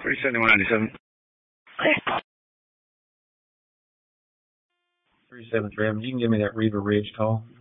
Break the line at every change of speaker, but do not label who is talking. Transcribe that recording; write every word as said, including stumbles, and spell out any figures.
three seventy-one ninety-seven. three seven three, you can give me that Reaver Ridge call.